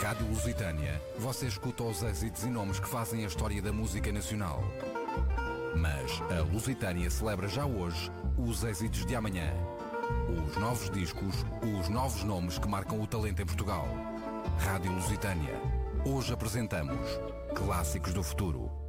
Rádio Lusitânia, você escuta os êxitos e nomes que fazem a história da música nacional. Mas a Lusitânia celebra já hoje os êxitos de amanhã. Os novos discos, os novos nomes que marcam o talento em Portugal. Rádio Lusitânia. Hoje apresentamos Clássicos do Futuro.